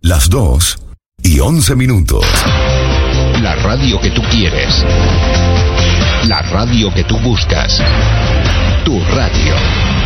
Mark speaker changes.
Speaker 1: Las 2:11.
Speaker 2: La radio que tú quieres. La radio que tú buscas. Tu radio.